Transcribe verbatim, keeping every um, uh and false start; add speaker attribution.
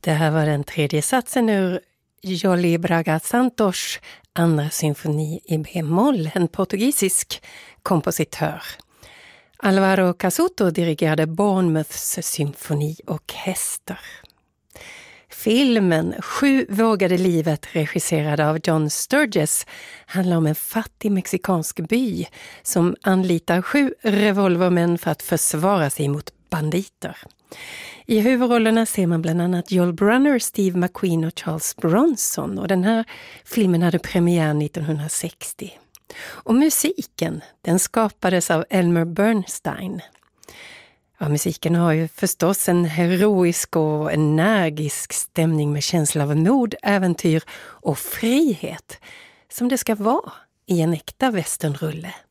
Speaker 1: Det här var den tredje satsen ur Joly Braga Santos andra symfoni i B-moll, en portugisisk kompositör. Alvaro Casuto dirigerade Bournemouths symfoniorkester. Filmen Sju vågade livet, regisserad av John Sturges, handlar om en fattig mexikansk by som anlitar sju revolvermän för att försvara sig mot banditer. I huvudrollerna ser man bland annat Joel Brunner, Steve McQueen och Charles Bronson, och den här filmen hade premiär nittonhundrasextio. Och musiken, den skapades av Elmer Bernstein. Ja, musiken har ju förstås en heroisk och energisk stämning med känsla av mod, äventyr och frihet, som det ska vara i en äkta westernrulle.